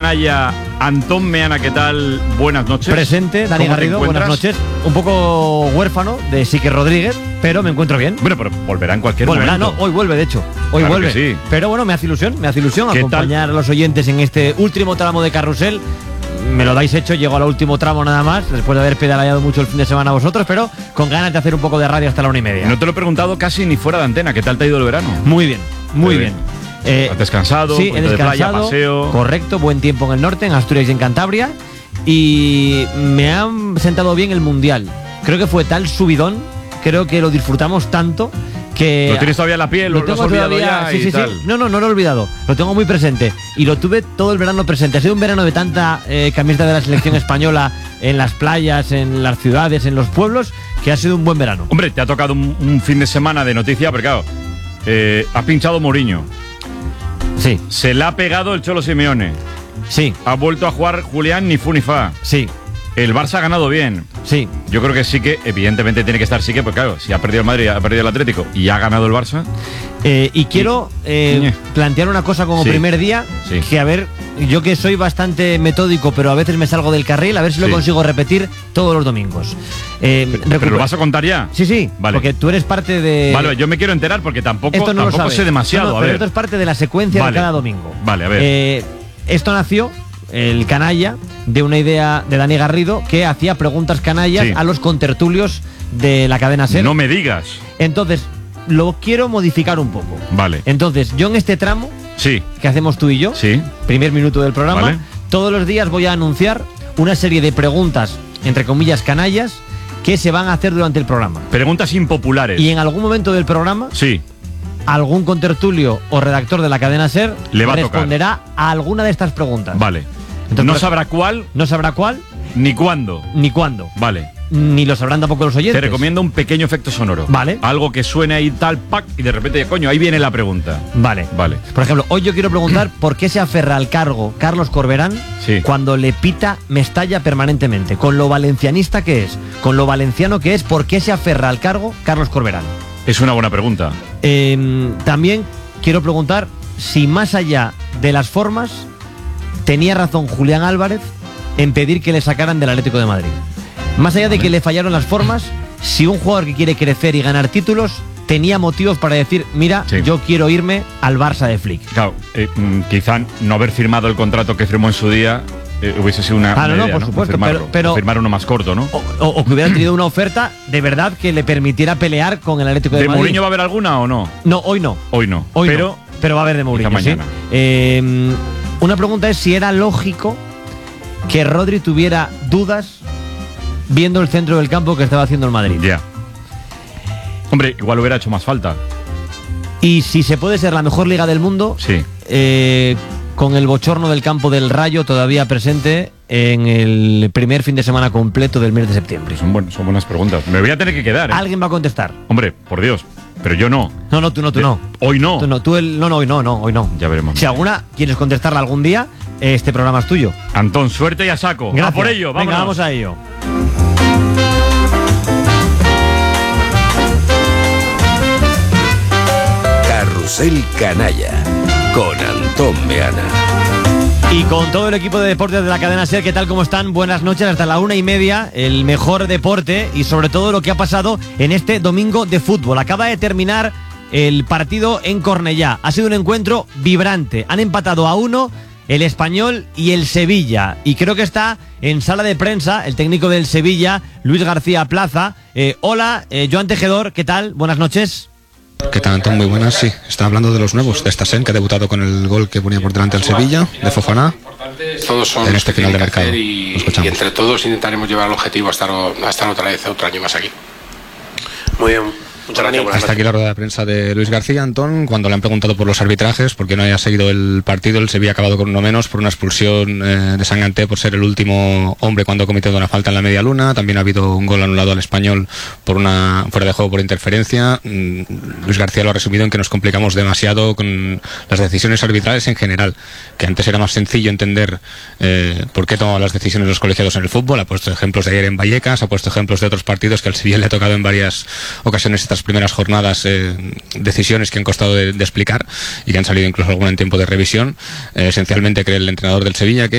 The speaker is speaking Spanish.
canalla, Antón Meana, ¿qué tal? Buenas noches. Presente, Dani Garrido, buenas noches. Un poco huérfano de Sique Rodríguez, pero me encuentro bien. Bueno, pero volverá en cualquier momento. No, hoy vuelve, de hecho. Hoy claro vuelve. Sí. Pero bueno, me hace ilusión acompañar tal? a los oyentes en este último tramo de Carrusel. Me lo dais hecho, llego al último tramo nada más, después de haber pedaleado mucho el fin de semana a vosotros, pero con ganas de hacer un poco de radio hasta la 1:30. No te lo he preguntado casi ni fuera de antena. ¿Qué tal te ha ido el verano? Muy bien, muy bien. ¿Has descansado? Sí, he descansado, de playa, paseo. correcto, buen tiempo en el norte, en Asturias y en Cantabria. Y me ha sentado bien el Mundial. Creo que fue tal subidón, creo que lo disfrutamos tanto que... ¿Lo tienes todavía en la piel? ¿Lo has olvidado ya? Sí. No lo he olvidado. Lo tengo muy presente. Y lo tuve todo el verano presente. Ha sido un verano de tanta camiseta de la selección española en las playas, en las ciudades, en los pueblos, que ha sido un buen verano. Hombre, te ha tocado un fin de semana de noticia, pero claro, ha pinchado Mourinho. Sí. Se la ha pegado el Cholo Simeone. Sí. Ha vuelto a jugar Julián ni fu ni fa. Sí. El Barça ha ganado bien. Sí. Yo creo que sí que, evidentemente tiene que estar sí que, porque claro, si ha perdido el Madrid, ha perdido el Atlético y ha ganado el Barça. Y quiero plantear una cosa como primer día, que a ver, yo que soy bastante metódico, pero a veces me salgo del carril, a ver si lo consigo repetir todos los domingos. ¿Pero lo vas a contar ya? Sí, vale. Porque tú eres parte de... Vale, yo me quiero enterar porque tampoco sé demasiado. Pero esto es parte de la secuencia de cada domingo. Vale, a ver. Esto nació, el canalla, de una idea de Dani Garrido, que hacía preguntas canallas a los contertulios de la cadena SER. No me digas. Entonces, lo quiero modificar un poco. Vale. Entonces, yo en este tramo que hacemos tú y yo, primer minuto del programa, todos los días voy a anunciar una serie de preguntas, entre comillas, canallas, que se van a hacer durante el programa. Preguntas impopulares. Y en algún momento del programa... algún contertulio o redactor de la cadena SER le va responderá a alguna de estas preguntas. Vale. Entonces, no sabrá cuál. Ni cuándo. Vale. Ni lo sabrán tampoco los oyentes. Te recomiendo un pequeño efecto sonoro. Vale. Algo que suene ahí tal, pack, y de repente, coño, ahí viene la pregunta. Vale. Por ejemplo, hoy yo quiero preguntar por qué se aferra al cargo Carlos Corberán cuando le pita Mestalla permanentemente. Con lo valencianista que es, con lo valenciano que es, ¿por qué se aferra al cargo Carlos Corberán? Es una buena pregunta. También quiero preguntar si más allá de las formas tenía razón Julián Álvarez en pedir que le sacaran del Atlético de Madrid. Más allá de que le fallaron las formas, si un jugador que quiere crecer y ganar títulos tenía motivos para decir, mira, yo quiero irme al Barça de Flick. Claro, quizá no haber firmado el contrato que firmó en su día hubiese sido una idea, por supuesto, pero firmar uno más corto, ¿no? O que hubiera tenido una oferta de verdad que le permitiera pelear con el Atlético de Madrid. ¿De Mourinho va a haber alguna o no? No, hoy no. Pero va a haber de Mourinho, mañana. Una pregunta es si era lógico que Rodri tuviera dudas viendo el centro del campo que estaba haciendo el Madrid. Ya. Hombre, igual hubiera hecho más falta. Y si se puede ser la mejor liga del mundo, con el bochorno del campo del Rayo todavía presente en el primer fin de semana completo del mes de septiembre. Son buenas preguntas. Me voy a tener que quedar. Alguien va a contestar. Hombre, por Dios. Pero yo no. No, tú no. Hoy no. Hoy no. Ya veremos. Si alguna quieres contestarla algún día, este programa es tuyo. Antón, suerte y a saco. Gracias. A por ello, vámonos. Venga, vamos a ello. Carrusel Canalla con Antón Meana. Y con todo el equipo de deportes de la cadena SER, ¿qué tal? ¿Cómo están? Buenas noches, hasta la 1:30, el mejor deporte y sobre todo lo que ha pasado en este domingo de fútbol. Acaba de terminar el partido en Cornellá. Ha sido un encuentro vibrante. Han empatado a 1 el Español y el Sevilla. Y creo que está en sala de prensa el técnico del Sevilla, Luis García Plaza. Hola, Joan Tejedor, ¿qué tal? Buenas noches. ¿Qué tal, Antón? Muy buenas, sí. Está hablando de los nuevos, de Stassen, que ha debutado con el gol que ponía por delante el Sevilla, de Fofana. Todos son en este final de mercado. Y entre todos intentaremos llevar el objetivo a estar otra vez, otro año más aquí. Muy bien. Muchas gracias. Hasta aquí la rueda de prensa de Luis García, Antón, cuando le han preguntado por los arbitrajes, porque no haya seguido el partido. El Sevilla ha acabado con uno menos por una expulsión de Sanganté por ser el último hombre cuando ha cometido una falta en la media luna. También ha habido un gol anulado al Español por una fuera de juego por interferencia. Luis García lo ha resumido en que nos complicamos demasiado con las decisiones arbitrales en general, que antes era más sencillo entender por qué tomaban las decisiones los colegiados en el fútbol. Ha puesto ejemplos de ayer en Vallecas, ha puesto ejemplos de otros partidos que al Sevilla le ha tocado en varias ocasiones estas primeras jornadas, decisiones que han costado de explicar y que han salido incluso alguna en tiempo de revisión. Esencialmente cree el entrenador del Sevilla que